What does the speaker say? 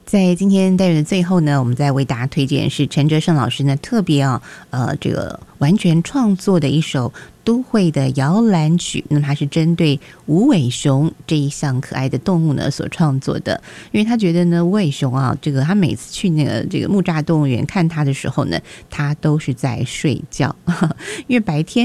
在今天单元的最后呢，我们再为大家推荐是陈哲胜老师呢特别这个完全创作的一首都会的摇篮曲。那么它是针对无尾熊这一项可爱的动物呢所创作的，因为他觉得呢无尾熊这个他每次去这个木栅动物园看它的时候呢，它都是在睡觉，因为白天